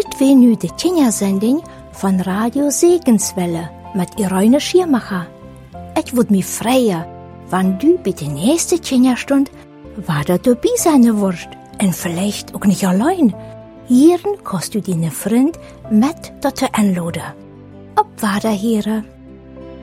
Dit weer nu de Tjenja-zending van Radio Segenswelle met Irene Schiermacher. Het wordt me vrijer, wanneer du bij de nächste Tjenja-stund wieder dabei sein wirst. En vielleicht ook niet alleen. Hier kannst du deine Freund mit dazu einladen. Op Wiederhören.